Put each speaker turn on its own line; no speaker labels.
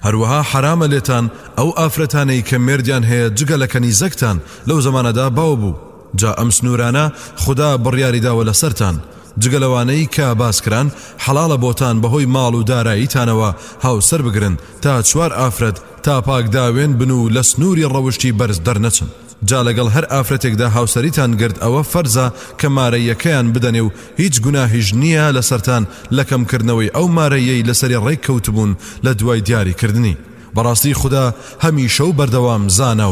هەروەها حرامە لێتان ئەو ئافرەتانەی کە مێردیان هەیە جگە لە کەنیزەکتان لەو زەمانەدا باو بوو. جا ئەم سنوورانە خوددا بڕیاریداوە لەسەرتان، جگە لەوانەی کە باسکران حەڵاڵە بۆتان بەهۆی ماڵ و داراییتانەوە هاوسەر بگرن تا 4 ئافرەت تا پاکداوێن بن و لە سنووری ڕەوشتی بەرز دەرنەچن. جا لەگەڵ هەر ئافرەتێکدا هاوسەریتان گرت ئەوە فەرزە کە مارەیەکەیان بدەنێ و هیچ گوناهیش نییە لەسەرتان لە کەمکردنەوەی ئەو مارەیەی لەسەری ڕێک کەوتبوون لە دوای دیاریکردنی. بەڕاستی خوددا هەمیشە و بەردەوام زانا